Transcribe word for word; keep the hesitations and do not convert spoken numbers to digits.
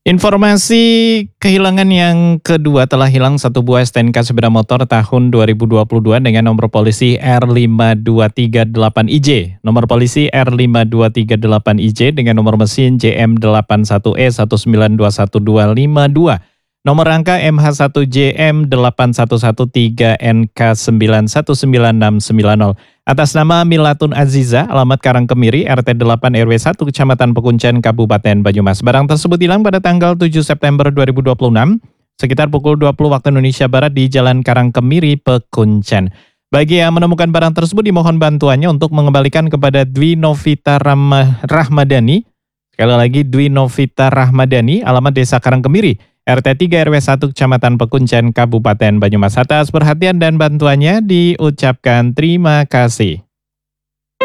Informasi kehilangan yang kedua telah hilang satu buah S T N K sepeda motor tahun dua ribu dua puluh dua dengan nomor polisi R lima dua tiga delapan I J. Nomor polisi R lima dua tiga delapan I J dengan nomor mesin J M delapan satu E satu sembilan dua satu dua lima dua. Nomor rangka M H satu J M delapan satu satu tiga N K sembilan satu sembilan enam sembilan nol. Atas nama Milatun Aziza, alamat Karangkemiri, R T delapan R W satu, Kecamatan Pekuncen, Kabupaten Banyumas. Barang tersebut hilang pada tanggal tujuh September dua ribu dua puluh enam, sekitar pukul dua puluh waktu Indonesia Barat di Jalan Karangkemiri, Pekuncen. Bagi yang menemukan barang tersebut, dimohon bantuannya untuk mengembalikan kepada Dwi Novita Rama- Rahmadani. Sekali lagi, Dwi Novita Rahmadani, alamat Desa Karangkemiri, R T tiga R W satu, Kecamatan Pekuncen, Kabupaten Banyumas. Atas perhatian dan bantuannya diucapkan terima kasih.